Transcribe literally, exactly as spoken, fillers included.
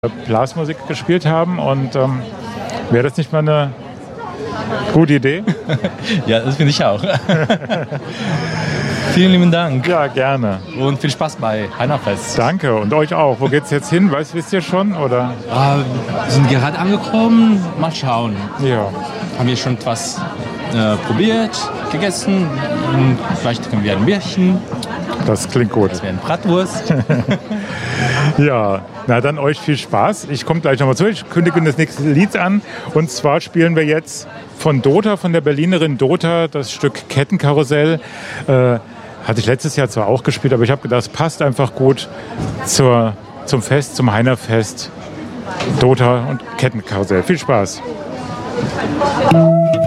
Blasmusik gespielt haben und ähm, wäre das nicht mal eine gute Idee? Ja, das finde ich auch. Vielen lieben Dank. Ja, gerne. Und viel Spaß bei Heinerfest. Danke und euch auch. Wo geht's jetzt hin? Weißt, wisst ihr schon? Oder? Äh, wir sind gerade angekommen. Mal schauen. Ja. Haben wir schon etwas äh, probiert, gegessen. Und vielleicht können wir ein Bierchen. Das klingt gut. Das wäre eine Bratwurst. Ja, na dann euch viel Spaß. Ich komme gleich nochmal zu. Ich kündige das nächste Lied an. Und zwar spielen wir jetzt von Dota, von der Berlinerin Dota, das Stück Kettenkarussell. Äh, hatte ich letztes Jahr zwar auch gespielt, aber ich habe gedacht, es passt einfach gut zur, zum Fest, zum Heinerfest. Dota und Kettenkarussell. Viel Spaß.